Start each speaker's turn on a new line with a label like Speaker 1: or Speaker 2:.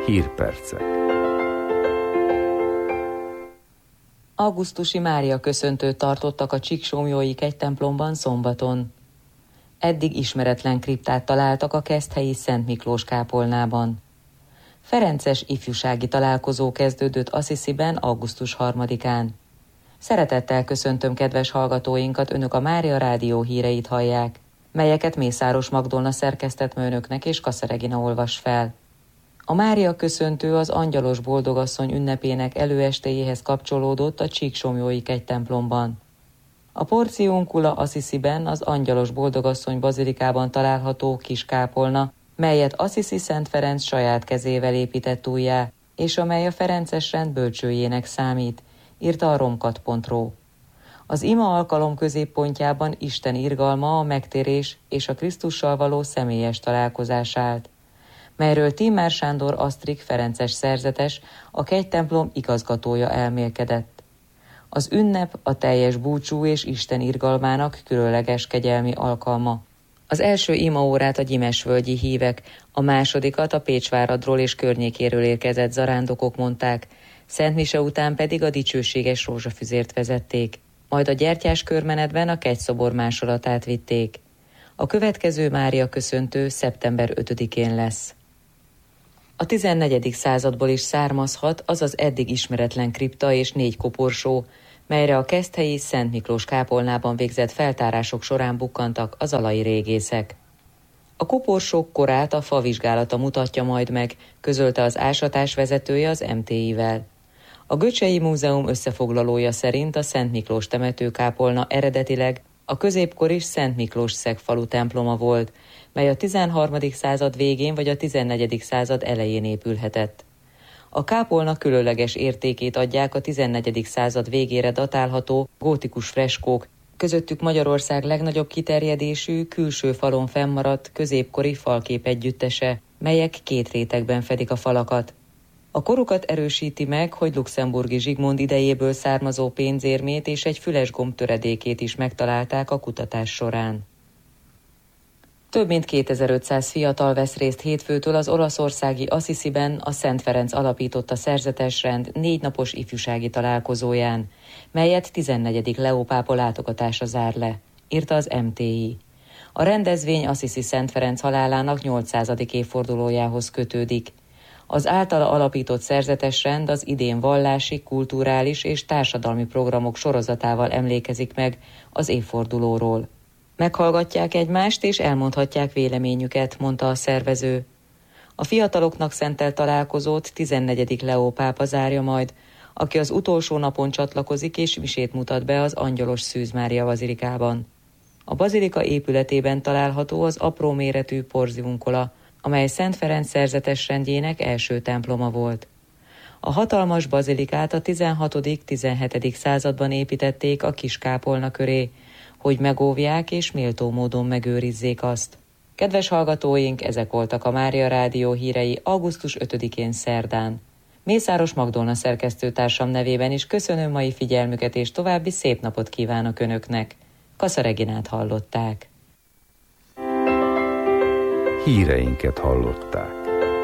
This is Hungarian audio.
Speaker 1: Hírpercek.
Speaker 2: Augusztusi Mária köszöntőt tartottak a Csíksomlyói kegytemplomban szombaton. Eddig ismeretlen kriptát találtak a keszthelyi Szent Miklós kápolnában. Ferences ifjúsági találkozó kezdődött Assisiben augusztus 3-án. Szeretettel köszöntöm kedves hallgatóinkat, önök a Mária Rádió híreit hallják, melyeket Mészáros Magdolna szerkesztett önöknek és Kassa Regina olvas fel. A Mária köszöntő az Angyalos Boldogasszony ünnepének előestéjéhez kapcsolódott a Csíksomlyói kegytemplomban. A Porciuncula Assisiben az Angyalos Boldogasszony bazilikában található kis kápolna, melyet Assisi Szent Ferenc saját kezével épített újjá, és amely a ferences rend bölcsőjének számít, írta a romkat.ro. Az ima alkalom középpontjában Isten irgalma, a megtérés és a Krisztussal való személyes találkozás állt, melyről Tímár Sándor Asztrik ferences szerzetes, a kegytemplom igazgatója elmélkedett. Az ünnep a teljes búcsú és Isten irgalmának különleges kegyelmi alkalma. Az első imaórát a gyimesvölgyi hívek, a másodikat a Pécsváradról és környékéről érkezett zarándokok mondták, Szent Mise után pedig a dicsőséges rózsafüzért vezették, majd a gyertyás körmenetben a kegyszobor másolatát vitték. A következő Mária köszöntő szeptember 5-én lesz. A 14. századból is származhat az az eddig ismeretlen kripta és 4 koporsó, melyre a keszthelyi Szent Miklós kápolnában végzett feltárások során bukkantak a zalai régészek. A koporsók korát a favizsgálata mutatja majd meg, közölte az ásatás vezetője az MTI-vel. A Göcsei Múzeum összefoglalója szerint a Szent Miklós temetőkápolna eredetileg a középkori Szent Miklós-szeg falu temploma volt, mely a 13. század végén vagy a 14. század elején épülhetett. A kápolna különleges értékét adják a 14. század végére datálható gótikus freskók, közöttük Magyarország legnagyobb kiterjedésű, külső falon fennmaradt középkori falkép együttese, melyek 2 rétegben fedik a falakat. A korukat erősíti meg, hogy luxemburgi Zsigmond idejéből származó pénzérmét és egy fülesgomb töredékét is megtalálták a kutatás során. Több mint 2500 fiatal vesz részt hétfőtől az olaszországi Assisiben a Szent Ferenc alapította szerzetesrend 4 napos ifjúsági találkozóján, melyet 14. Leó pápa látogatása zár le, írta az MTI. A rendezvény Assisi Szent Ferenc halálának 800. évfordulójához kötődik. Az általa alapított szerzetesrend az idén vallási, kulturális és társadalmi programok sorozatával emlékezik meg az évfordulóról. Meghallgatják egymást és elmondhatják véleményüket, mondta a szervező. A fiataloknak szentelt találkozót 14. Leó pápa zárja majd, aki az utolsó napon csatlakozik és misét mutat be az Angyalos Szűz Mária bazilikában. A bazilika épületében található az apró méretű Porciuncula, amely Szent Ferenc szerzetesrendjének első temploma volt. A hatalmas bazilikát a 16.-17. században építették a kis kápolna köré, hogy megóvják és méltó módon megőrizzék azt. Kedves hallgatóink, ezek voltak a Mária Rádió hírei augusztus 5-én szerdán. Mészáros Magdolna szerkesztőtársam nevében is köszönöm mai figyelmüket, és további szép napot kívánok Önöknek. Kassa Reginát hallották.
Speaker 1: Híreinket hallották.